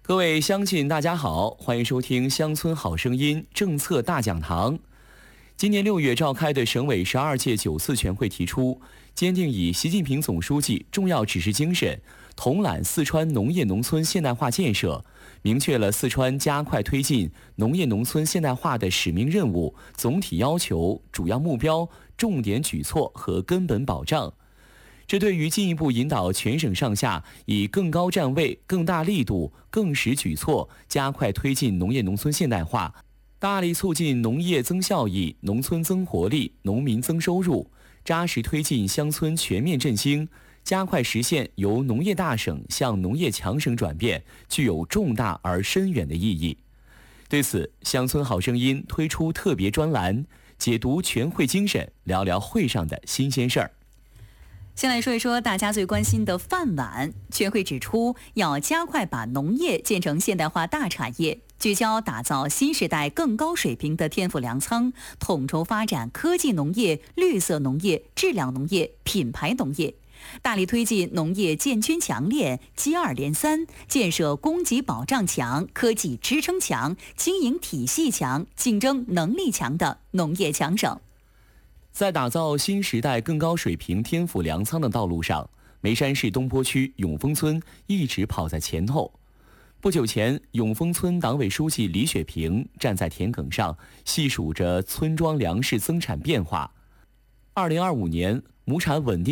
各位乡亲，大家好，欢迎收听《乡村好声音》政策大讲堂。今年6月召开的省委12届9次全会提出，坚定以习近平总书记重要指示精神，统揽四川农业农村现代化建设，明确了四川加快推进农业农村现代化的使命任务、总体要求、主要目标、重点举措和根本保障。这对于进一步引导全省上下以更高站位、更大力度、更实举措，加快推进农业农村现代化，大力促进农业增效益、农村增活力、农民增收入，扎实推进乡村全面振兴，加快实现由农业大省向农业强省转变，具有重大而深远的意义。对此，乡村好声音推出特别专栏，解读全会精神，聊聊会上的新鲜事儿。 先来说一说大家最关心的饭碗。全会指出，要加快把农业建成现代化大产业，聚焦打造新时代更高水平的天府粮仓，统筹发展科技农业、绿色农业、质量农业、品牌农业，大力推进农业建军强链、接二连三，建设供给保障强、科技支撑强、经营体系强、竞争能力强的农业强省。 在打造新时代更高水平天府粮仓的道路上，眉山市东坡区永丰村一直跑在前头。不久前，永丰村党委书记李雪平站在田埂上，细数着村庄粮食增产变化。2025年亩产稳定